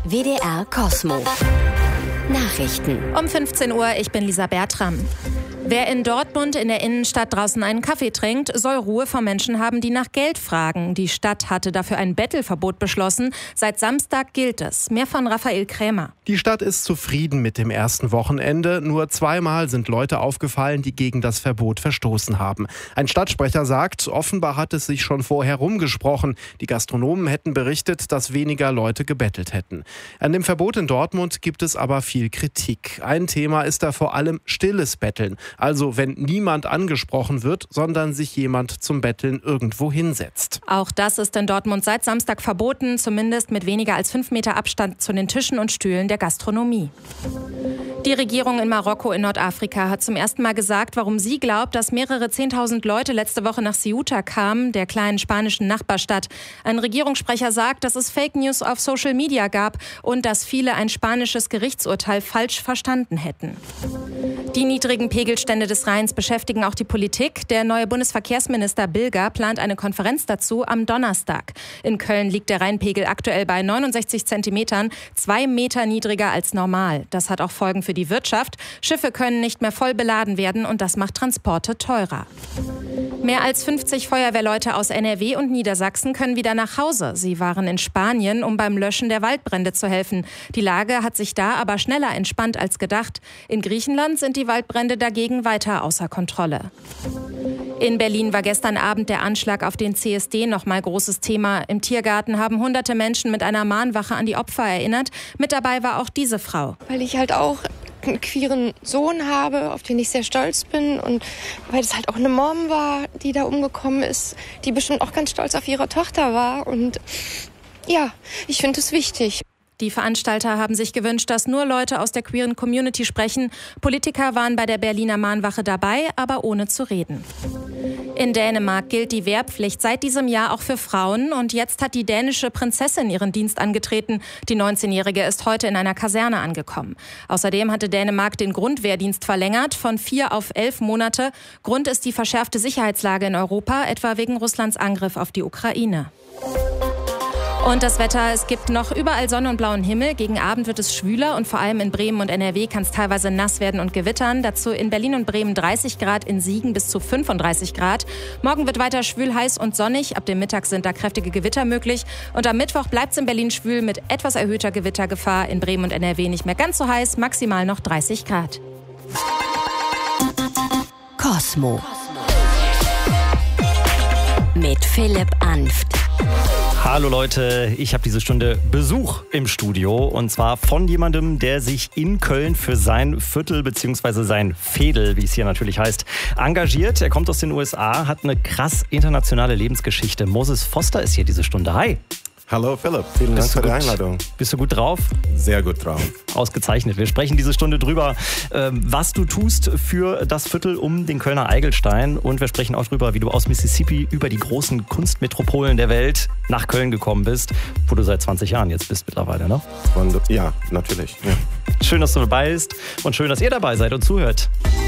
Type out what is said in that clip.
WDR Cosmo. Nachrichten. Um 15 Uhr, ich bin Lisa Bertram. Wer in Dortmund in der Innenstadt draußen einen Kaffee trinkt, soll Ruhe vor Menschen haben, die nach Geld fragen. Die Stadt hatte dafür ein Bettelverbot beschlossen. Seit Samstag gilt es. Mehr von Raphael Krämer. Die Stadt ist zufrieden mit dem ersten Wochenende. Nur zweimal sind Leute aufgefallen, die gegen das Verbot verstoßen haben. Ein Stadtsprecher sagt, offenbar hat es sich schon vorher rumgesprochen. Die Gastronomen hätten berichtet, dass weniger Leute gebettelt hätten. An dem Verbot in Dortmund gibt es aber viel Kritik. Ein Thema ist da vor allem stilles Betteln. Also wenn niemand angesprochen wird, sondern sich jemand zum Betteln irgendwo hinsetzt. Auch das ist in Dortmund seit Samstag verboten, zumindest mit weniger als 5 Meter Abstand zu den Tischen und Stühlen der Gastronomie. Die Regierung in Marokko in Nordafrika hat zum ersten Mal gesagt, warum sie glaubt, dass mehrere 10.000 Leute letzte Woche nach Ceuta kamen, der kleinen spanischen Nachbarstadt. Ein Regierungssprecher sagt, dass es Fake News auf Social Media gab und dass viele ein spanisches Gerichtsurteil falsch verstanden hätten. Die niedrigen Pegelstände des Rheins beschäftigen auch die Politik. Der neue Bundesverkehrsminister Bilger plant eine Konferenz dazu am Donnerstag. In Köln liegt der Rheinpegel aktuell bei 69 Zentimetern, 2 Meter niedriger als normal. Das hat auch Folgen für die Wirtschaft. Schiffe können nicht mehr voll beladen werden und das macht Transporte teurer. Mehr als 50 Feuerwehrleute aus NRW und Niedersachsen können wieder nach Hause. Sie waren in Spanien, um beim Löschen der Waldbrände zu helfen. Die Lage hat sich da aber schneller entspannt als gedacht. In Griechenland sind die Waldbrände dagegen weiter außer Kontrolle. In Berlin war gestern Abend der Anschlag auf den CSD nochmal großes Thema. Im Tiergarten haben hunderte Menschen mit einer Mahnwache an die Opfer erinnert. Mit dabei war auch diese Frau. Weil ich halt auch einen queeren Sohn habe, auf den ich sehr stolz bin, und weil es halt auch eine Mom war, die da umgekommen ist, die bestimmt auch ganz stolz auf ihre Tochter war, und ja, ich finde es wichtig. Die Veranstalter haben sich gewünscht, dass nur Leute aus der queeren Community sprechen. Politiker waren bei der Berliner Mahnwache dabei, aber ohne zu reden. In Dänemark gilt die Wehrpflicht seit diesem Jahr auch für Frauen. Und jetzt hat die dänische Prinzessin ihren Dienst angetreten. Die 19-Jährige ist heute in einer Kaserne angekommen. Außerdem hatte Dänemark den Grundwehrdienst verlängert von 4 auf 11 Monate. Grund ist die verschärfte Sicherheitslage in Europa, etwa wegen Russlands Angriff auf die Ukraine. Und das Wetter, es gibt noch überall Sonne und blauen Himmel. Gegen Abend wird es schwüler und vor allem in Bremen und NRW kann es teilweise nass werden und gewittern. Dazu in Berlin und Bremen 30 Grad, in Siegen bis zu 35 Grad. Morgen wird weiter schwül, heiß und sonnig. Ab dem Mittag sind da kräftige Gewitter möglich. Und am Mittwoch bleibt es in Berlin schwül mit etwas erhöhter Gewittergefahr. In Bremen und NRW nicht mehr ganz so heiß, maximal noch 30 Grad. Cosmo. Mit Philipp Anft. Hallo Leute, ich habe diese Stunde Besuch im Studio, und zwar von jemandem, der sich in Köln für sein Viertel bzw. sein Veedel, wie es hier natürlich heißt, engagiert. Er kommt aus den USA, hat eine krass internationale Lebensgeschichte. Moses Foster ist hier diese Stunde. Hi. Hallo Philipp, vielen Dank für die Einladung. Bist du gut drauf? Sehr gut drauf. Ausgezeichnet. Wir sprechen diese Stunde drüber, was du tust für das Viertel um den Kölner Eigelstein, und wir sprechen auch drüber, wie du aus Mississippi über die großen Kunstmetropolen der Welt nach Köln gekommen bist, wo du seit 20 Jahren jetzt bist mittlerweile, ne? Ja, natürlich. Ja. Schön, dass du dabei bist und schön, dass ihr dabei seid und zuhört.